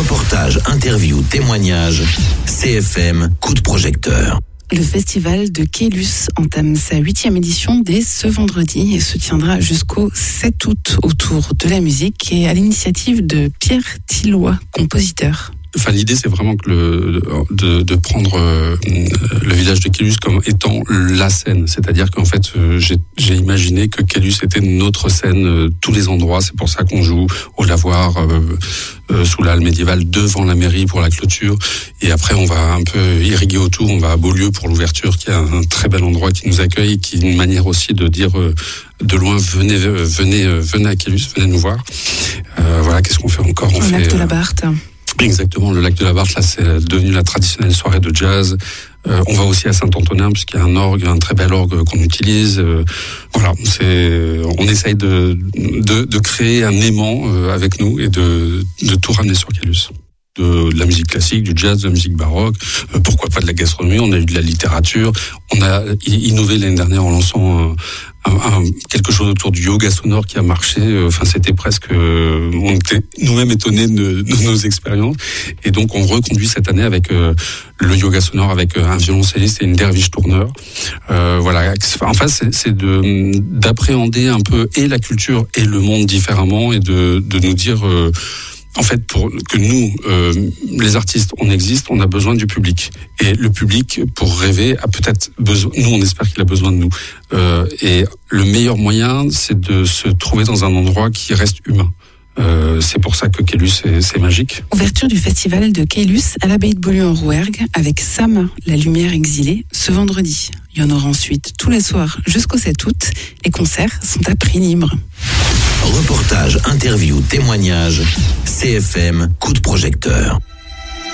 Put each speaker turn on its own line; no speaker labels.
Reportages, interviews, témoignages, CFM, coup de projecteur.
Le festival de Caylus entame sa 8e édition dès ce vendredi et se tiendra jusqu'au 7 août autour de la musique et à l'initiative de Pierre Tilloy, compositeur.
Enfin, l'idée, c'est vraiment que de prendre le village de Caylus comme étant la scène. C'est-à-dire qu'en fait, j'ai imaginé que Caylus était notre scène, tous les endroits. C'est pour ça qu'on joue au lavoir, sous la halle médiévale, devant la mairie pour la clôture. Et après, on va un peu irriguer autour. On va à Beaulieu pour l'ouverture, qui est un très bel endroit qui nous accueille, qui est une manière aussi de dire de loin, venez à Caylus, venez nous voir. Voilà, qu'est-ce qu'on fait encore?
On fait lac de la Barthe.
Exactement, le lac de la Barthe, là, c'est devenu la traditionnelle soirée de jazz. On va aussi à Saint-Antonin, puisqu'il y a un orgue, un très bel orgue qu'on utilise. Voilà, on essaye de créer un aimant avec nous et de tout ramener sur Caylus. De la musique classique, du jazz, de la musique baroque, pourquoi pas de la gastronomie, on a eu de la littérature, on a innové l'année dernière en lançant quelque chose autour du yoga sonore qui a marché. Enfin, c'était presque, on était nous-mêmes étonnés de nos expériences. Et donc, on reconduit cette année avec le yoga sonore avec un violoncelliste et une derviche tourneur. Voilà. Enfin, c'est d'appréhender un peu et la culture et le monde différemment et de nous dire. En fait, pour que nous, les artistes, on existe, on a besoin du public. Et le public, pour rêver, a peut-être besoin. Nous, on espère qu'il a besoin de nous. Et le meilleur moyen, c'est de se trouver dans un endroit qui reste humain. C'est pour ça que Caylus, c'est magique.
Ouverture du festival de Caylus à l'abbaye de Beaulieu en Rouergue avec Sam, la lumière exilée, ce vendredi. Il y en aura ensuite tous les soirs jusqu'au 7 août. Les concerts sont à prix libre.
Reportages, interviews, témoignages, CFM, coup de projecteur.